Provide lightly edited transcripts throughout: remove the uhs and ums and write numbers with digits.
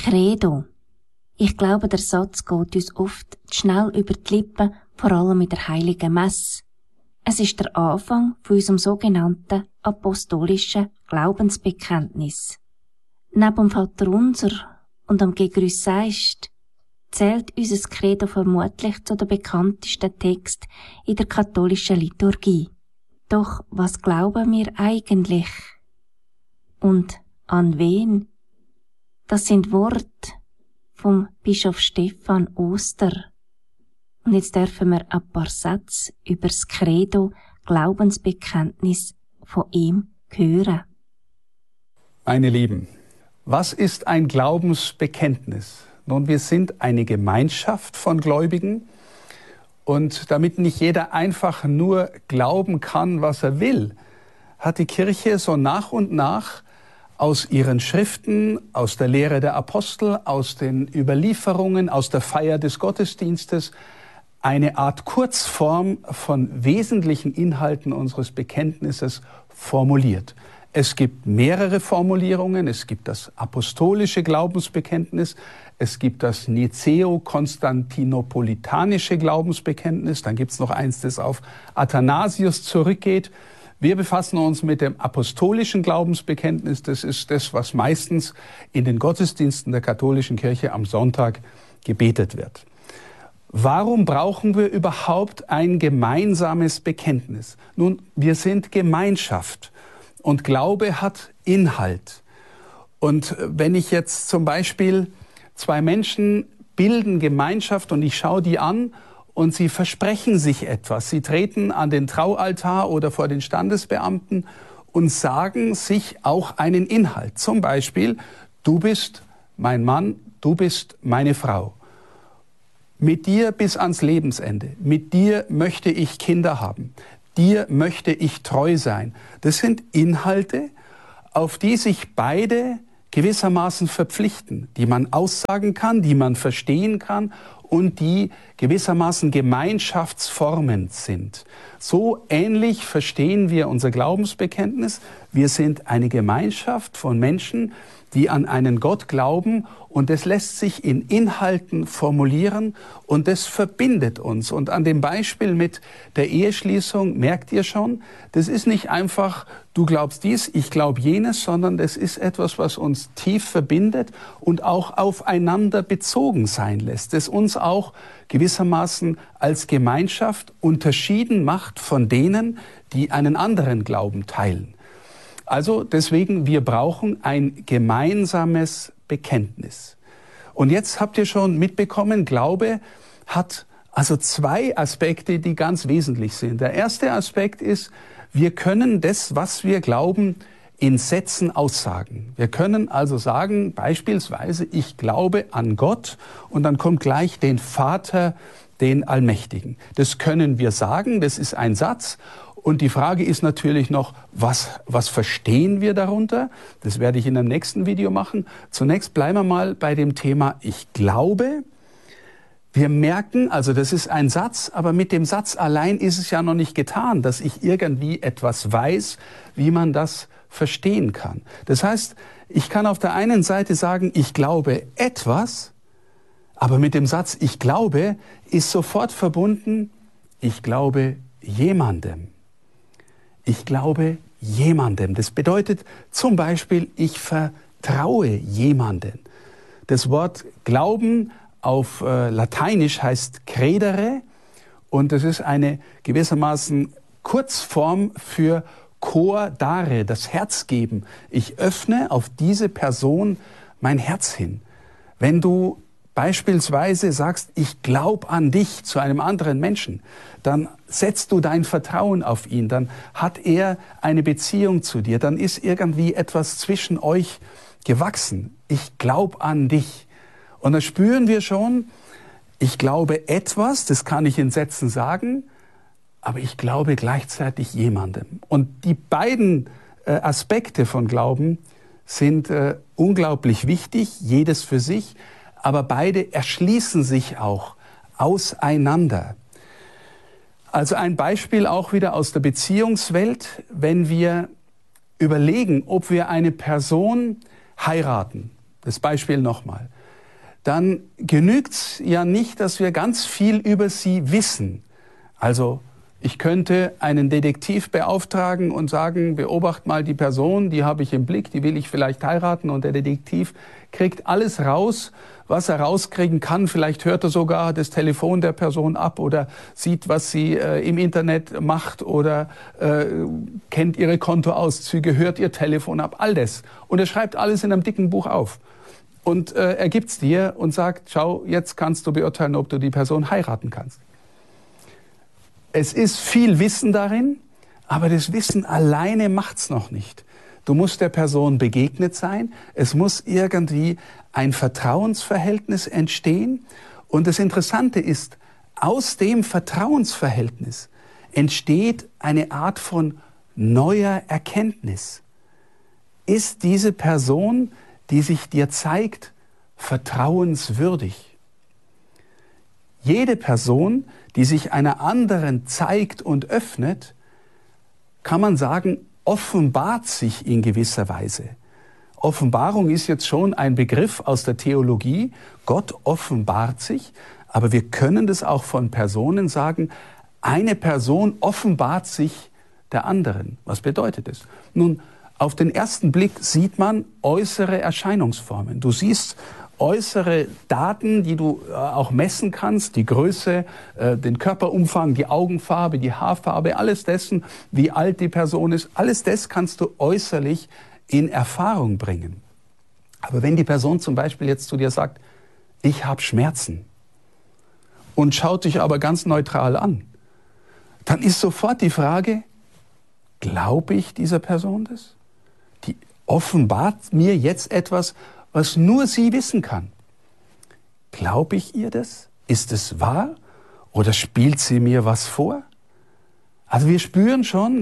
Credo. Ich glaube, der Satz geht uns oft schnell über die Lippen, vor allem in der Heiligen Messe. Es ist der Anfang von unserem sogenannten apostolischen Glaubensbekenntnis. Neben dem Vaterunser und dem Gegrüß seist zählt unser Credo vermutlich zu den bekanntesten Texten in der katholischen Liturgie. Doch was glauben wir eigentlich? Und an wen? Das sind Worte vom Bischof Stephan Oster. Und jetzt dürfen wir ein paar Sätze über das Credo, Glaubensbekenntnis von ihm hören. Meine Lieben, was ist ein Glaubensbekenntnis? Nun, wir sind eine Gemeinschaft von Gläubigen und damit nicht jeder einfach nur glauben kann, was er will, hat die Kirche so nach und nach aus ihren Schriften, aus der Lehre der Apostel, aus den Überlieferungen, aus der Feier des Gottesdienstes eine Art Kurzform von wesentlichen Inhalten unseres Bekenntnisses formuliert. Es gibt mehrere Formulierungen. Es gibt das apostolische Glaubensbekenntnis, es gibt das Nicäo-Konstantinopolitanische Glaubensbekenntnis, dann gibt es noch eins, das auf Athanasius zurückgeht. Wir befassen uns mit dem apostolischen Glaubensbekenntnis. Das ist das, was meistens in den Gottesdiensten der katholischen Kirche am Sonntag gebetet wird. Warum brauchen wir überhaupt ein gemeinsames Bekenntnis? Nun, wir sind Gemeinschaft und Glaube hat Inhalt. Und wenn ich jetzt zum Beispiel zwei Menschen bilden Gemeinschaft und ich schaue die an und sie versprechen sich etwas, sie treten an den Traualtar oder vor den Standesbeamten und sagen sich auch einen Inhalt. Zum Beispiel, du bist mein Mann, du bist meine Frau. Mit dir bis ans Lebensende. Mit dir möchte ich Kinder haben. Dir möchte ich treu sein. Das sind Inhalte, auf die sich beide gewissermaßen verpflichten, die man aussagen kann, die man verstehen kann und die gewissermaßen gemeinschaftsformend sind. So ähnlich verstehen wir unser Glaubensbekenntnis. Wir sind eine Gemeinschaft von Menschen, die an einen Gott glauben, und das lässt sich in Inhalten formulieren und das verbindet uns. Und an dem Beispiel mit der Eheschließung merkt ihr schon, das ist nicht einfach, du glaubst dies, ich glaube jenes, sondern das ist etwas, was uns tief verbindet und auch aufeinander bezogen sein lässt, das uns auch gewissermaßen als Gemeinschaft unterschieden macht von denen, die einen anderen Glauben teilen. Also deswegen, wir brauchen ein gemeinsames Bekenntnis. Und jetzt habt ihr schon mitbekommen, Glaube hat also zwei Aspekte, die ganz wesentlich sind. Der erste Aspekt ist, wir können das, was wir glauben, in Sätzen aussagen. Wir können also sagen, beispielsweise, ich glaube an Gott, und dann kommt gleich den Vater, den Allmächtigen. Das können wir sagen, das ist ein Satz. Und die Frage ist natürlich noch, was verstehen wir darunter? Das werde ich in einem nächsten Video machen. Zunächst bleiben wir mal bei dem Thema Ich glaube. Wir merken, also das ist ein Satz, aber mit dem Satz allein ist es ja noch nicht getan, dass ich irgendwie etwas weiß, wie man das verstehen kann. Das heißt, ich kann auf der einen Seite sagen, ich glaube etwas, aber mit dem Satz Ich glaube ist sofort verbunden, ich glaube jemandem. Ich glaube jemandem. Das bedeutet zum Beispiel, ich vertraue jemanden. Das Wort Glauben auf Lateinisch heißt credere und das ist eine gewissermaßen Kurzform für cor dare, das Herz geben. Ich öffne auf diese Person mein Herz hin. Wenn du beispielsweise sagst, ich glaube an dich zu einem anderen Menschen, dann setzt du dein Vertrauen auf ihn, dann hat er eine Beziehung zu dir, dann ist irgendwie etwas zwischen euch gewachsen. Ich glaube an dich. Und da spüren wir schon, ich glaube etwas, das kann ich in Sätzen sagen, aber ich glaube gleichzeitig jemandem. Und die beiden Aspekte von Glauben sind unglaublich wichtig, jedes für sich, aber beide erschließen sich auch auseinander. Also ein Beispiel auch wieder aus der Beziehungswelt, wenn wir überlegen, ob wir eine Person heiraten. Das Beispiel nochmal. dann genügt es ja nicht, dass wir ganz viel über sie wissen. Also ich könnte einen Detektiv beauftragen und sagen, beobacht mal die Person, die habe ich im Blick, die will ich vielleicht heiraten, und der Detektiv kriegt alles raus, was er rauskriegen kann. Vielleicht hört er sogar das Telefon der Person ab oder sieht, was sie im Internet macht oder kennt ihre Kontoauszüge, hört ihr Telefon ab, all das. Und er schreibt alles in einem dicken Buch auf. Und er gibt's dir und sagt, schau, jetzt kannst du beurteilen, ob du die Person heiraten kannst. Es ist viel Wissen darin, aber das Wissen alleine macht's noch nicht. Du musst der Person begegnet sein. Es muss irgendwie ein Vertrauensverhältnis entstehen. Und das Interessante ist, aus dem Vertrauensverhältnis entsteht eine Art von neuer Erkenntnis. Ist diese Person, die sich dir zeigt, vertrauenswürdig? Jede Person, die sich einer anderen zeigt und öffnet, kann man sagen, offenbart sich in gewisser Weise. Offenbarung ist jetzt schon ein Begriff aus der Theologie. Gott offenbart sich, aber wir können das auch von Personen sagen, eine Person offenbart sich der anderen. Was bedeutet das? Nun, auf den ersten Blick sieht man äußere Erscheinungsformen. Du siehst äußere Daten, die du auch messen kannst, die Größe, den Körperumfang, die Augenfarbe, die Haarfarbe, alles dessen, wie alt die Person ist, alles das kannst du äußerlich in Erfahrung bringen. Aber wenn die Person zum Beispiel jetzt zu dir sagt, ich habe Schmerzen, und schaut dich aber ganz neutral an, dann ist sofort die Frage, glaube ich dieser Person das? Die offenbart mir jetzt etwas, was nur sie wissen kann. Glaube ich ihr das? Ist es wahr? Oder spielt sie mir was vor? Also wir spüren schon,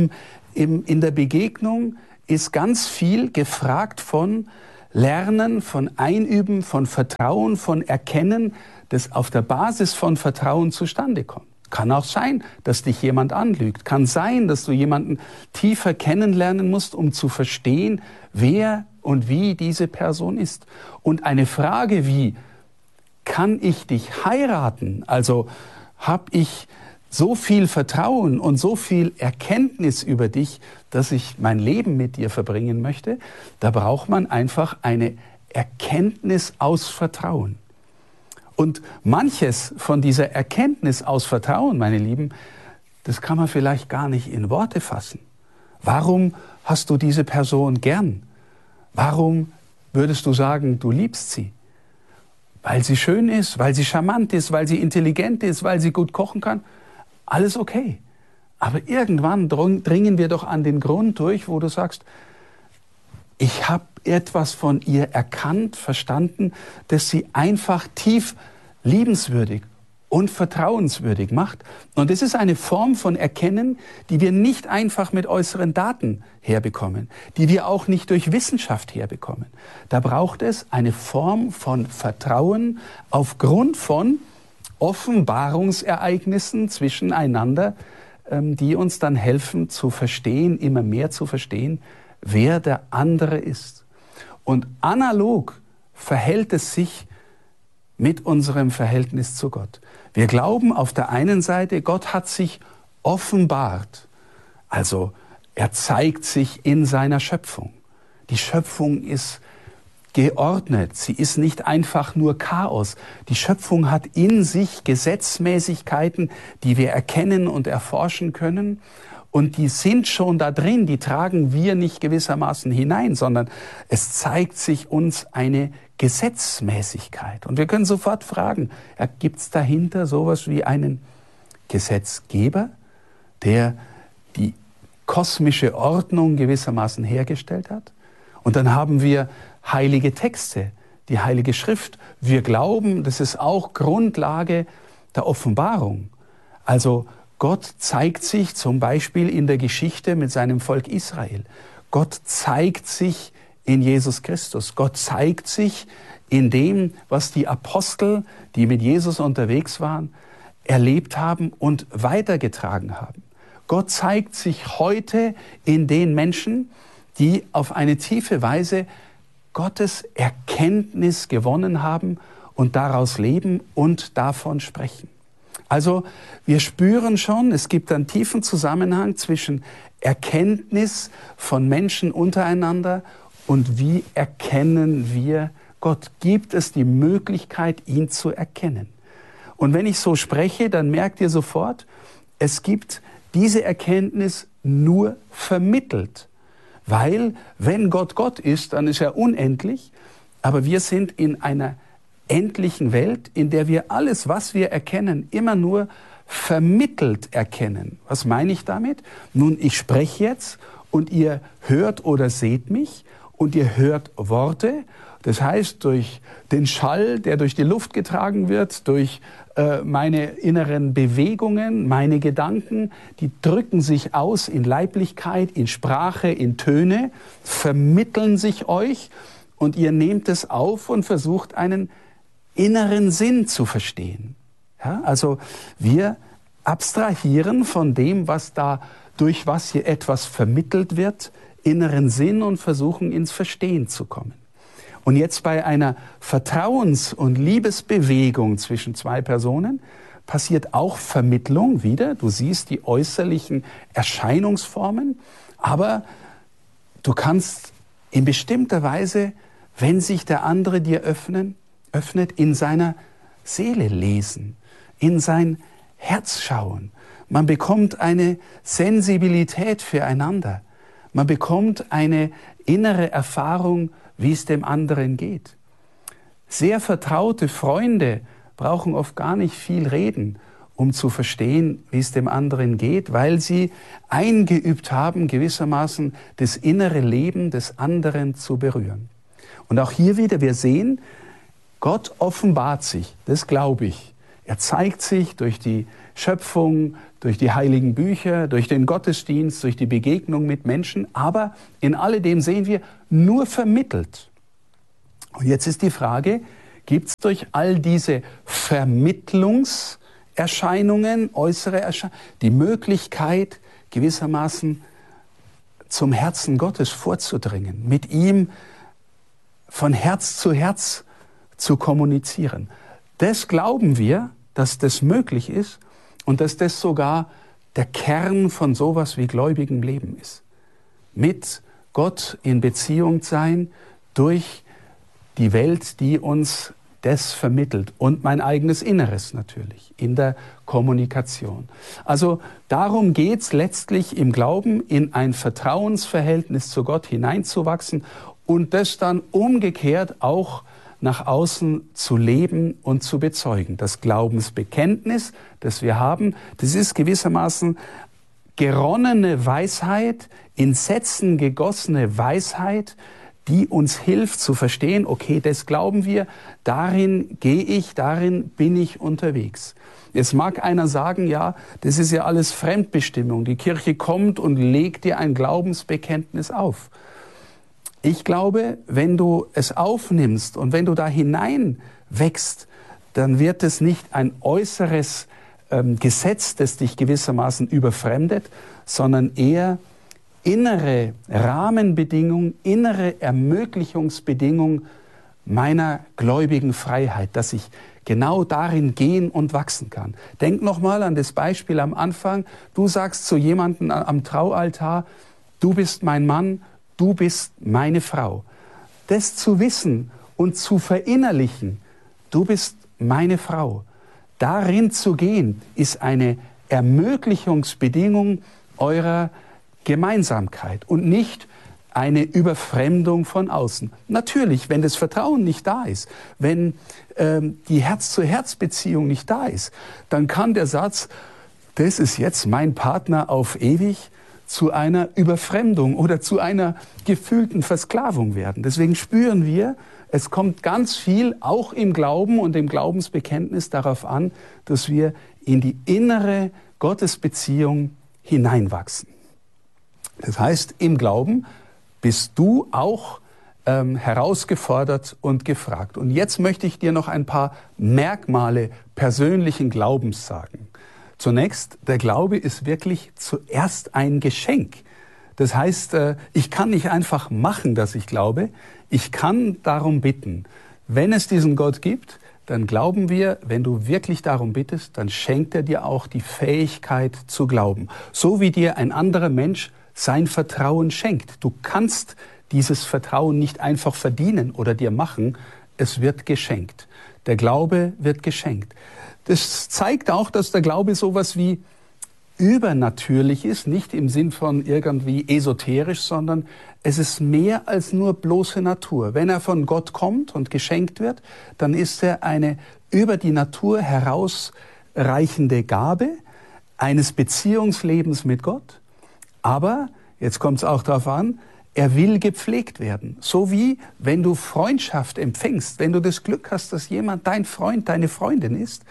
in der Begegnung ist ganz viel gefragt von Lernen, von Einüben, von Vertrauen, von Erkennen, das auf der Basis von Vertrauen zustande kommt. Kann auch sein, dass dich jemand anlügt. Kann sein, dass du jemanden tiefer kennenlernen musst, um zu verstehen, wer und wie diese Person ist. Und eine Frage wie, kann ich dich heiraten? Also habe ich so viel Vertrauen und so viel Erkenntnis über dich, dass ich mein Leben mit dir verbringen möchte? Da braucht man einfach eine Erkenntnis aus Vertrauen. Und manches von dieser Erkenntnis aus Vertrauen, meine Lieben, das kann man vielleicht gar nicht in Worte fassen. Warum hast du diese Person gern? Warum würdest du sagen, du liebst sie? Weil sie schön ist, weil sie charmant ist, weil sie intelligent ist, weil sie gut kochen kann? Alles okay. Aber irgendwann dringen wir doch an den Grund durch, wo du sagst, ich habe etwas von ihr erkannt, verstanden, das sie einfach tief liebenswürdig und vertrauenswürdig macht. Und es ist eine Form von Erkennen, die wir nicht einfach mit äußeren Daten herbekommen, die wir auch nicht durch Wissenschaft herbekommen. Da braucht es eine Form von Vertrauen aufgrund von Offenbarungsereignissen zwischeneinander, die uns dann helfen zu verstehen, immer mehr zu verstehen, wer der andere ist. Und analog verhält es sich mit unserem Verhältnis zu Gott. Wir glauben auf der einen Seite, Gott hat sich offenbart. Also er zeigt sich in seiner Schöpfung. Die Schöpfung ist geordnet. Sie ist nicht einfach nur Chaos. Die Schöpfung hat in sich Gesetzmäßigkeiten, die wir erkennen und erforschen können. Und die sind schon da drin, die tragen wir nicht gewissermaßen hinein, sondern es zeigt sich uns eine Gesetzmäßigkeit. Und wir können sofort fragen, gibt es dahinter sowas wie einen Gesetzgeber, der die kosmische Ordnung gewissermaßen hergestellt hat? Und dann haben wir heilige Texte, die Heilige Schrift. Wir glauben, das ist auch Grundlage der Offenbarung. Also Gott zeigt sich zum Beispiel in der Geschichte mit seinem Volk Israel. Gott zeigt sich in Jesus Christus. Gott zeigt sich in dem, was die Apostel, die mit Jesus unterwegs waren, erlebt haben und weitergetragen haben. Gott zeigt sich heute in den Menschen, die auf eine tiefe Weise Gottes Erkenntnis gewonnen haben und daraus leben und davon sprechen. Also wir spüren schon, es gibt einen tiefen Zusammenhang zwischen Erkenntnis von Menschen untereinander und wie erkennen wir Gott. Gibt es die Möglichkeit, ihn zu erkennen? Und wenn ich so spreche, dann merkt ihr sofort, es gibt diese Erkenntnis nur vermittelt. Weil, wenn Gott Gott ist, dann ist er unendlich. Aber wir sind in einer endlichen Welt, in der wir alles, was wir erkennen, immer nur vermittelt erkennen. Was meine ich damit? Nun, ich spreche jetzt und ihr hört oder seht mich und ihr hört Worte. Das heißt, durch den Schall, der durch die Luft getragen wird, durch meine inneren Bewegungen, meine Gedanken, die drücken sich aus in Leiblichkeit, in Sprache, in Töne, vermitteln sich euch und ihr nehmt es auf und versucht einen inneren Sinn zu verstehen. Ja, also wir abstrahieren von dem, was da durch was hier etwas vermittelt wird, inneren Sinn und versuchen ins Verstehen zu kommen. Und jetzt bei einer Vertrauens- und Liebesbewegung zwischen zwei Personen passiert auch Vermittlung wieder. Du siehst die äußerlichen Erscheinungsformen, aber du kannst in bestimmter Weise, wenn sich der andere dir öffnet, in seiner Seele lesen, in sein Herz schauen. Man bekommt eine Sensibilität füreinander. Man bekommt eine innere Erfahrung, wie es dem anderen geht. Sehr vertraute Freunde brauchen oft gar nicht viel reden, um zu verstehen, wie es dem anderen geht, weil sie eingeübt haben, gewissermaßen das innere Leben des anderen zu berühren. Und auch hier wieder, wir sehen, Gott offenbart sich, das glaube ich. Er zeigt sich durch die Schöpfung, durch die heiligen Bücher, durch den Gottesdienst, durch die Begegnung mit Menschen, aber in alledem sehen wir nur vermittelt. Und jetzt ist die Frage, gibt es durch all diese Vermittlungserscheinungen, äußere Erscheinungen, die Möglichkeit, gewissermaßen zum Herzen Gottes vorzudringen, mit ihm von Herz zu kommunizieren? Das glauben wir, dass das möglich ist und dass das sogar der Kern von sowas wie gläubigem Leben ist. Mit Gott in Beziehung sein durch die Welt, die uns das vermittelt und mein eigenes Inneres natürlich in der Kommunikation. Also darum geht's letztlich im Glauben, in ein Vertrauensverhältnis zu Gott hineinzuwachsen und das dann umgekehrt auch nach außen zu leben und zu bezeugen. Das Glaubensbekenntnis, das wir haben, das ist gewissermaßen geronnene Weisheit, in Sätzen gegossene Weisheit, die uns hilft zu verstehen, okay, das glauben wir, darin gehe ich, darin bin ich unterwegs. Jetzt mag einer sagen, ja, das ist ja alles Fremdbestimmung. Die Kirche kommt und legt dir ein Glaubensbekenntnis auf. Ich glaube, wenn du es aufnimmst und wenn du da hinein wächst, dann wird es nicht ein äußeres Gesetz, das dich gewissermaßen überfremdet, sondern eher innere Rahmenbedingung, innere Ermöglichungsbedingung meiner gläubigen Freiheit, dass ich genau darin gehen und wachsen kann. Denk nochmal an das Beispiel am Anfang. Du sagst zu jemandem am Traualtar, du bist mein Mann, du bist meine Frau. Das zu wissen und zu verinnerlichen, du bist meine Frau. Darin zu gehen, ist eine Ermöglichungsbedingung eurer Gemeinsamkeit und nicht eine Überfremdung von außen. Natürlich, wenn das Vertrauen nicht da ist, wenn die Herz-zu-Herz-Beziehung nicht da ist, dann kann der Satz, das ist jetzt mein Partner auf ewig, zu einer Überfremdung oder zu einer gefühlten Versklavung werden. Deswegen spüren wir, es kommt ganz viel, auch im Glauben und im Glaubensbekenntnis, darauf an, dass wir in die innere Gottesbeziehung hineinwachsen. Das heißt, im Glauben bist du auch herausgefordert und gefragt. Und jetzt möchte ich dir noch ein paar Merkmale persönlichen Glaubens sagen. Zunächst, der Glaube ist wirklich zuerst ein Geschenk. Das heißt, ich kann nicht einfach machen, dass ich glaube. Ich kann darum bitten. Wenn es diesen Gott gibt, dann glauben wir, wenn du wirklich darum bittest, dann schenkt er dir auch die Fähigkeit zu glauben. So wie dir ein anderer Mensch sein Vertrauen schenkt. Du kannst dieses Vertrauen nicht einfach verdienen oder dir machen. Es wird geschenkt. Der Glaube wird geschenkt. Das zeigt auch, dass der Glaube sowas wie übernatürlich ist, nicht im Sinn von irgendwie esoterisch, sondern es ist mehr als nur bloße Natur. Wenn er von Gott kommt und geschenkt wird, dann ist er eine über die Natur herausreichende Gabe eines Beziehungslebens mit Gott. Aber, jetzt kommt es auch darauf an, er will gepflegt werden. So wie, wenn du Freundschaft empfängst, wenn du das Glück hast, dass jemand dein Freund, deine Freundin ist,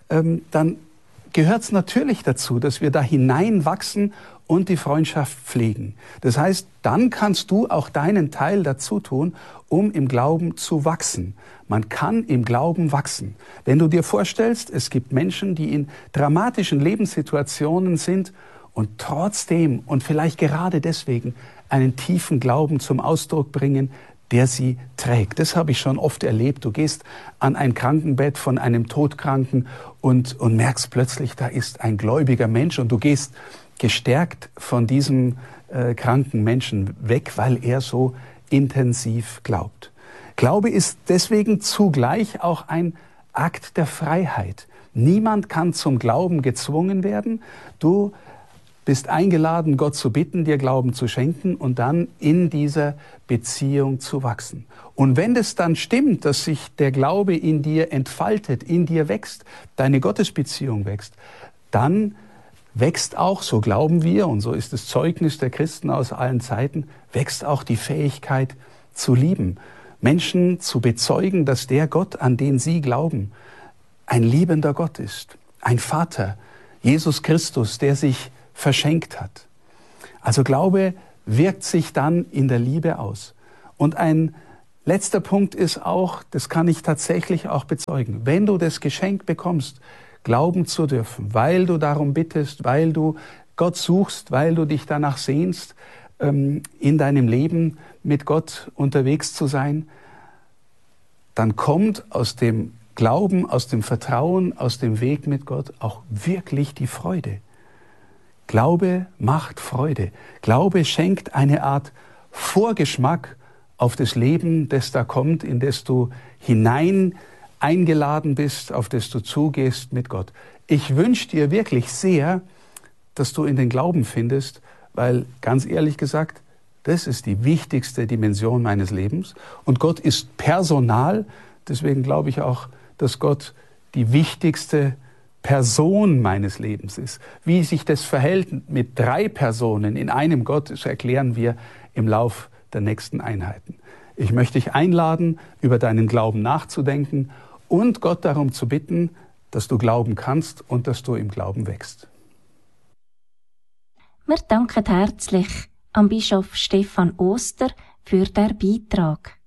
dann gehört es natürlich dazu, dass wir da hineinwachsen und die Freundschaft pflegen. Das heißt, dann kannst du auch deinen Teil dazu tun, um im Glauben zu wachsen. Man kann im Glauben wachsen. Wenn du dir vorstellst, es gibt Menschen, die in dramatischen Lebenssituationen sind und trotzdem und vielleicht gerade deswegen einen tiefen Glauben zum Ausdruck bringen, der sie trägt. Das habe ich schon oft erlebt. Du gehst an ein Krankenbett von einem Todkranken und merkst plötzlich, da ist ein gläubiger Mensch und du gehst gestärkt von diesem kranken Menschen weg, weil er so intensiv glaubt. Glaube ist deswegen zugleich auch ein Akt der Freiheit. Niemand kann zum Glauben gezwungen werden. Du bist eingeladen, Gott zu bitten, dir Glauben zu schenken und dann in dieser Beziehung zu wachsen. Und wenn es dann stimmt, dass sich der Glaube in dir entfaltet, in dir wächst, deine Gottesbeziehung wächst, dann wächst auch, so glauben wir, und so ist das Zeugnis der Christen aus allen Zeiten, wächst auch die Fähigkeit zu lieben. Menschen zu bezeugen, dass der Gott, an den sie glauben, ein liebender Gott ist, ein Vater, Jesus Christus, der sich verschenkt hat. Also Glaube wirkt sich dann in der Liebe aus. Und ein letzter Punkt ist auch, das kann ich tatsächlich auch bezeugen, wenn du das Geschenk bekommst, glauben zu dürfen, weil du darum bittest, weil du Gott suchst, weil du dich danach sehnst, in deinem Leben mit Gott unterwegs zu sein, dann kommt aus dem Glauben, aus dem Vertrauen, aus dem Weg mit Gott auch wirklich die Freude. Glaube macht Freude. Glaube schenkt eine Art Vorgeschmack auf das Leben, das da kommt, in das du hinein eingeladen bist, auf das du zugehst mit Gott. Ich wünsche dir wirklich sehr, dass du in den Glauben findest, weil ganz ehrlich gesagt, das ist die wichtigste Dimension meines Lebens. Und Gott ist personal, deswegen glaube ich auch, dass Gott die wichtigste Person meines Lebens ist. Wie sich das verhält mit 3 Personen in einem Gott, das erklären wir im Lauf der nächsten Einheiten. Ich möchte dich einladen, über deinen Glauben nachzudenken und Gott darum zu bitten, dass du glauben kannst und dass du im Glauben wächst. Wir danken herzlich am Bischof Stefan Oster für den Beitrag.